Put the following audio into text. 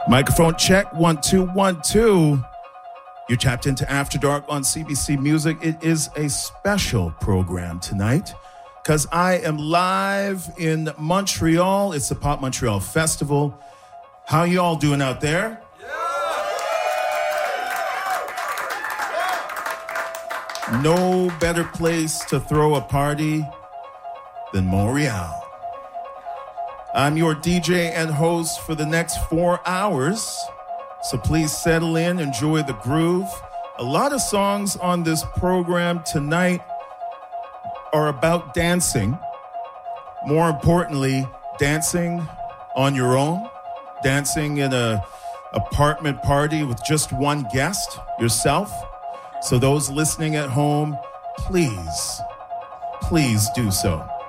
Microphone check, 1 2 1 2. You're tapped into After Dark on CBC Music. It is a special program tonight because I am live in Montreal. It's the Pop Montreal Festival. How you all doing out there? No better place to throw a party than Montreal. I'm your DJ and host for the next 4 hours. So please settle in, enjoy the groove. A lot of songs on this program tonight are about dancing. More importantly, dancing on your own, dancing in an apartment party with just one guest, yourself. So those listening at home, please do so.